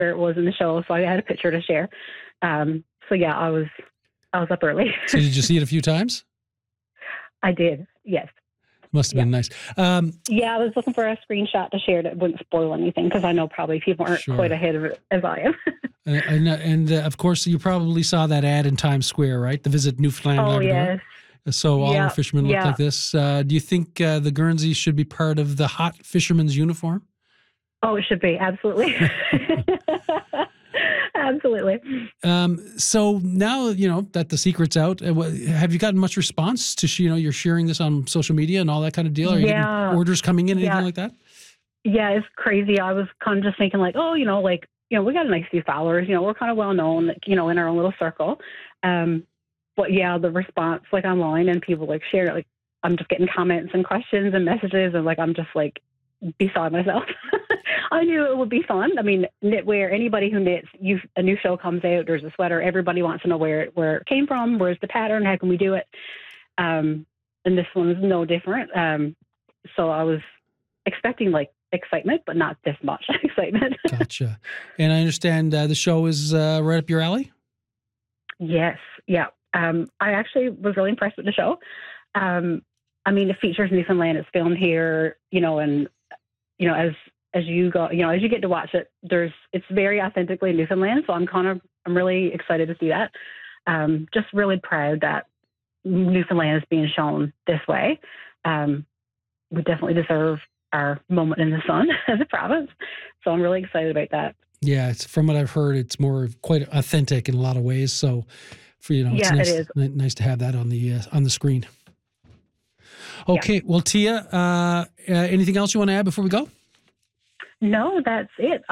where it was in the show, so I had a picture to share. So yeah, I was up early. So did you see it a few times? I did, yes. Must have been nice. Yeah, I was looking for a screenshot to share that wouldn't spoil anything, because I know probably people aren't quite ahead of it as I am. and of course, you probably saw that ad in Times Square, right? The Visit Newfoundland Labrador. Yes. So all the fishermen look like this. Do you think the Guernseys should be part of the hot fisherman's uniform? Oh, it should be. Absolutely. Absolutely. So now, that the secret's out, have you gotten much response to, you're sharing this on social media and all that kind of deal? Are you getting orders coming in, anything like that? Yeah, it's crazy. I was kind of just thinking like, we got a nice few followers, we're kind of well known, in our own little circle. But yeah, the response like online and people like share it, like I'm just getting comments and questions and messages, and like I'm just like beside myself. I knew it would be fun. I mean, knitwear, anybody who knits, a new show comes out, there's a sweater, everybody wants to know where it came from, where's the pattern, how can we do it? And this one is no different. So I was expecting like excitement, but not this much excitement. Gotcha. And I understand the show is right up your alley? Yes. Yeah. I actually was really impressed with the show. It features Newfoundland. It's filmed here, and, as you go, as you get to watch it, it's very authentically Newfoundland. So I'm really excited to see that. Just really proud that Newfoundland is being shown this way. We definitely deserve our moment in the sun as a province. So I'm really excited about that. Yeah. It's from what I've heard, it's quite authentic in a lot of ways. So it's nice, it is nice to have that on the screen. Okay. Yeah. Well, Tia, anything else you want to add before we go? No, that's it.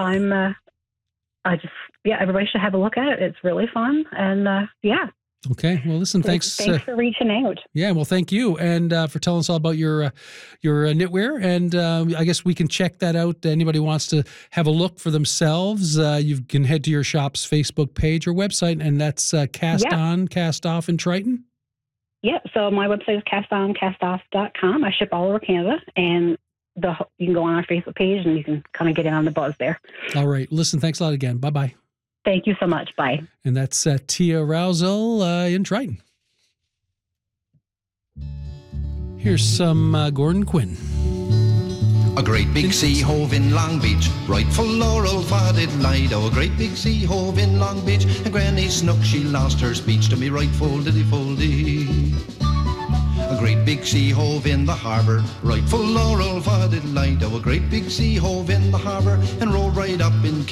Everybody should have a look at it. It's really fun. And Okay. Well, listen, thanks for reaching out. Yeah. Well, thank you. And for telling us all about your knitwear. And I guess we can check that out. Anybody wants to have a look for themselves, you can head to your shop's Facebook page or website, and that's Cast On, Cast Off in Triton. Yeah. So my website is castoff.com. I ship all over Canada, and you can go on our Facebook page and you can kind of get in on the buzz there. All right. Listen, thanks a lot again. Bye-bye. Thank you so much. Bye. And that's Tia Rousel in Triton. Here's some Gordon Quinn. A great big sea hove in Long Beach, right full laurel faded Lido. A great big sea hove in Long Beach, and Granny Snook, she lost her speech to me right foldy-foldy. A great big sea hove in the harbour, right full laurel faded Lido. A great big sea hove in the harbour, and rolled right up in